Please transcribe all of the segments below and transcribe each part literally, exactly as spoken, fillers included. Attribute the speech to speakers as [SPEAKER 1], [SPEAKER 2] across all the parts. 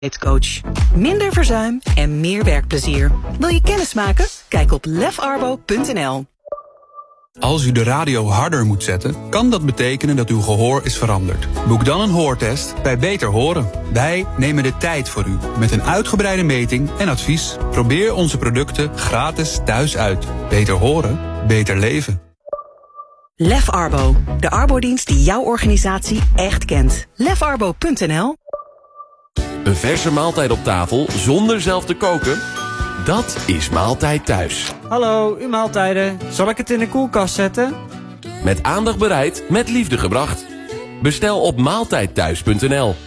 [SPEAKER 1] Coach. Minder verzuim en meer werkplezier. Wil je kennis maken? Kijk op lef arbo punt n l.
[SPEAKER 2] Als u de radio harder moet zetten, kan dat betekenen dat uw gehoor is veranderd. Boek dan een hoortest bij Beter Horen. Wij nemen de tijd voor u met een uitgebreide meting en advies. Probeer onze producten gratis thuis uit. Beter horen, beter leven.
[SPEAKER 1] Lef Arbo, de arbodienst die jouw organisatie echt kent. lef arbo punt n l.
[SPEAKER 3] Een verse maaltijd op tafel zonder zelf te koken? Dat is Maaltijd Thuis.
[SPEAKER 4] Hallo, uw maaltijden. Zal ik het in de koelkast zetten?
[SPEAKER 3] Met aandacht bereid, met liefde gebracht. Bestel op maaltijdthuis punt n l.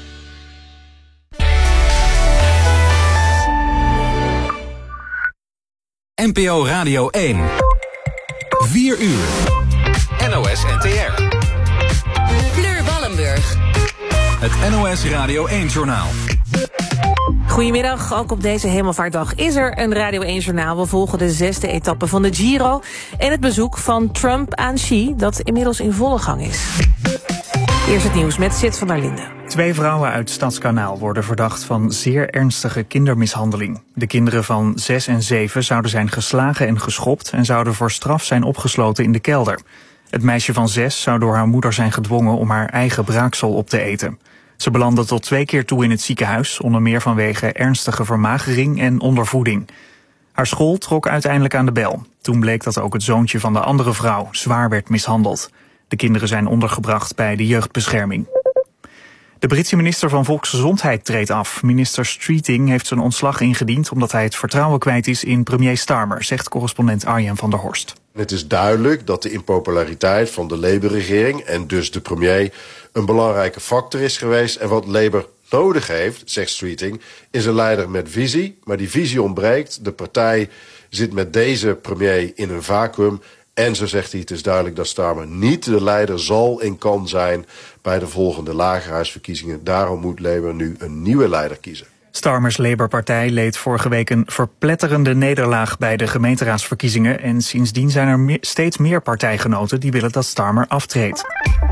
[SPEAKER 5] N P O Radio één. vier uur. N O S N T R.
[SPEAKER 6] Fleur Wallenburg.
[SPEAKER 5] Het N O S Radio één-journaal.
[SPEAKER 7] Goedemiddag, ook op deze Hemelvaartdag is er een Radio één-journaal. We volgen de zesde etappe van de Giro en het bezoek van Trump aan Xi, dat inmiddels in volle gang is. Eerst het nieuws met Sid van der Linden.
[SPEAKER 8] Twee vrouwen uit Stadskanaal worden verdacht van zeer ernstige kindermishandeling. De kinderen van zes en zeven zouden zijn geslagen en geschopt en zouden voor straf zijn opgesloten in de kelder. Het meisje van zes zou door haar moeder zijn gedwongen om haar eigen braaksel op te eten. Ze belandde tot twee keer toe in het ziekenhuis, onder meer vanwege ernstige vermagering en ondervoeding. Haar school trok uiteindelijk aan de bel. Toen bleek dat ook het zoontje van de andere vrouw zwaar werd mishandeld. De kinderen zijn ondergebracht bij de jeugdbescherming. De Britse minister van Volksgezondheid treedt af. Minister Streeting heeft zijn ontslag ingediend omdat hij het vertrouwen kwijt is in premier Starmer, zegt correspondent Arjen van der Horst.
[SPEAKER 9] Het is duidelijk dat de impopulariteit van de Labour-regering en dus de premier een belangrijke factor is geweest. En wat Labour nodig heeft, zegt Streeting, is een leider met visie. Maar die visie ontbreekt. De partij zit met deze premier in een vacuüm. En zo zegt hij, het is duidelijk dat Starmer niet de leider zal en kan zijn bij de volgende lagerhuisverkiezingen. Daarom moet Labour nu een nieuwe leider kiezen.
[SPEAKER 8] Starmers Labour-partij leed vorige week een verpletterende nederlaag bij de gemeenteraadsverkiezingen. En sindsdien zijn er me- steeds meer partijgenoten die willen dat Starmer aftreedt.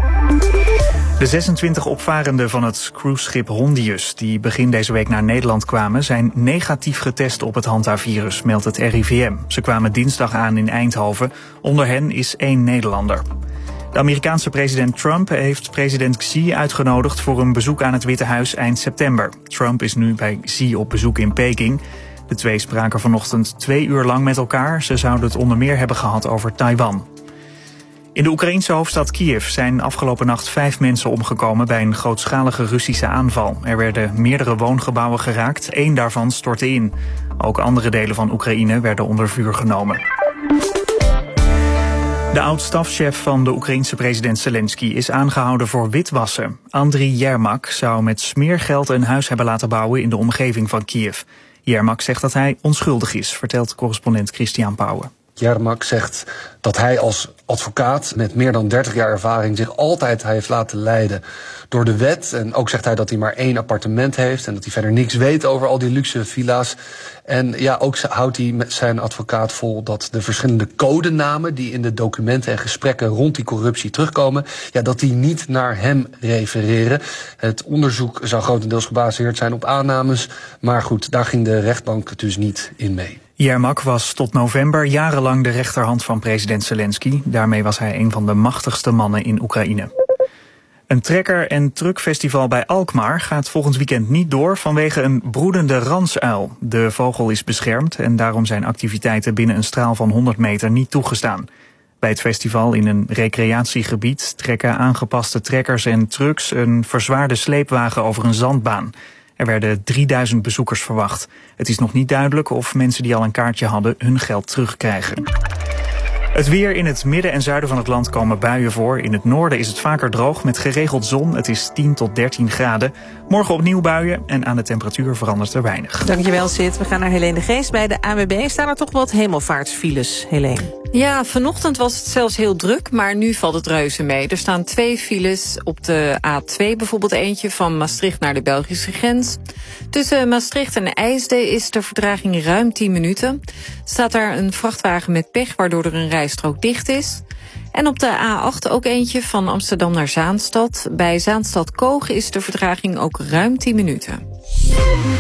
[SPEAKER 8] De zesentwintig opvarenden van het cruiseschip Hondius, die begin deze week naar Nederland kwamen, zijn negatief getest op het hantavirus, meldt het R I V M. Ze kwamen dinsdag aan in Eindhoven. Onder hen is één Nederlander. De Amerikaanse president Trump heeft president Xi uitgenodigd voor een bezoek aan het Witte Huis eind september. Trump is nu bij Xi op bezoek in Peking. De twee spraken vanochtend twee uur lang met elkaar. Ze zouden het onder meer hebben gehad over Taiwan. In de Oekraïense hoofdstad Kiev zijn afgelopen nacht vijf mensen omgekomen bij een grootschalige Russische aanval. Er werden meerdere woongebouwen geraakt, één daarvan stortte in. Ook andere delen van Oekraïne werden onder vuur genomen. De oud-stafchef van de Oekraïense president Zelensky is aangehouden voor witwassen. Andriy Yermak zou met smeergeld een huis hebben laten bouwen in de omgeving van Kiev. Yermak zegt dat hij onschuldig is, vertelt correspondent Christian Pauwen.
[SPEAKER 10] Yermak zegt dat hij als advocaat met meer dan dertig jaar ervaring zich altijd heeft laten leiden door de wet. En ook zegt hij dat hij maar één appartement heeft en dat hij verder niks weet over al die luxe villa's. En ja, ook houdt hij met zijn advocaat vol dat de verschillende codenamen die in de documenten en gesprekken rond die corruptie terugkomen, ja, dat die niet naar hem refereren. Het onderzoek zou grotendeels gebaseerd zijn op aannames, maar goed, daar ging de rechtbank dus niet in mee.
[SPEAKER 8] Yermak was tot november jarenlang de rechterhand van president Zelensky. Daarmee was hij een van de machtigste mannen in Oekraïne. Een trekker- en truckfestival bij Alkmaar gaat volgend weekend niet door vanwege een broedende ransuil. De vogel is beschermd en daarom zijn activiteiten binnen een straal van honderd meter niet toegestaan. Bij het festival in een recreatiegebied trekken aangepaste trekkers en trucks een verzwaarde sleepwagen over een zandbaan. Er werden drieduizend bezoekers verwacht. Het is nog niet duidelijk of mensen die al een kaartje hadden hun geld terugkrijgen. Het weer: in het midden en zuiden van het land komen buien voor. In het noorden is het vaker droog met geregeld zon. Het is tien tot dertien graden. Morgen opnieuw buien en aan de temperatuur verandert er weinig.
[SPEAKER 7] Dankjewel, Sid. We gaan naar Helene de Geest. Bij de A W B staan er toch wat hemelvaartsfiles, Helene.
[SPEAKER 6] Ja, vanochtend was het zelfs heel druk, maar nu valt het reuze mee. Er staan twee files op de A twee, bijvoorbeeld eentje van Maastricht naar de Belgische grens. Tussen Maastricht en IJsden is de vertraging ruim tien minuten. Staat daar een vrachtwagen met pech, waardoor er een rijstrook dicht is. En op de A acht ook eentje van Amsterdam naar Zaanstad. Bij Zaanstad-Koog is de vertraging ook ruim tien minuten.